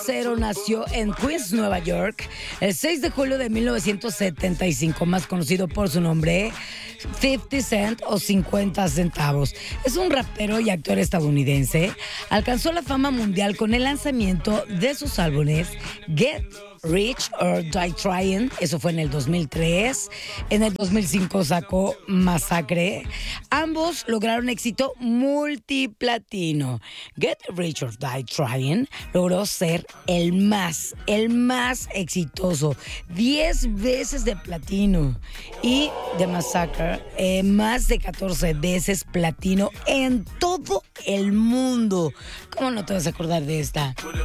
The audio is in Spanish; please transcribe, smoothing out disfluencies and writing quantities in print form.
Cero nació en Queens, Nueva York, el 6 de julio de 1975, más conocido por su nombre 50 Cent o 50 centavos. Es un rapero y actor estadounidense. Alcanzó la fama mundial con el lanzamiento de sus álbumes Get Rich or Die Trying, eso fue en el 2003. En el 2005 sacó Masacre. Ambos lograron éxito multiplatino. Get Rich or Die Trying logró ser el más exitoso, 10 veces de platino. Y The Massacre, más de 14 veces platino en todo el mundo. ¿Cómo no te vas a acordar de esta?